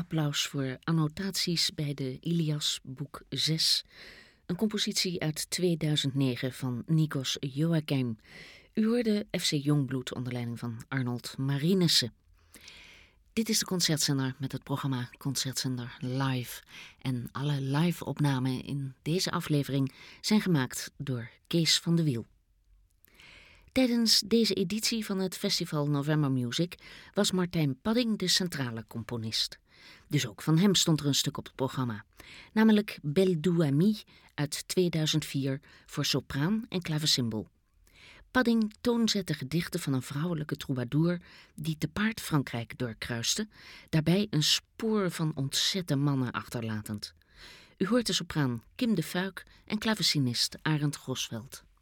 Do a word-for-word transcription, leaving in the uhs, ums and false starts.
applaus voor annotaties bij de Ilias boek zes. Een compositie uit tweeduizend negen van Nikos Joachim. U hoorde F C Jongbloed onder leiding van Arnold Marinessen. Dit is de Concertzender met het programma Concertzender Live. En alle live-opnamen in deze aflevering zijn gemaakt door Kees van de Wiel. Tijdens deze editie van het festival November Music was Martijn Padding de centrale componist. Dus ook van hem stond er een stuk op het programma. Namelijk Belle Doux Amie uit tweeduizend vier voor sopraan en klavecimbal. Padding toonzette gedichten van een vrouwelijke troubadour die te paard Frankrijk doorkruiste, daarbij een spoor van ontzette mannen achterlatend. U hoort de sopraan Kim de Fuik en klavecinist Arend Grosveld.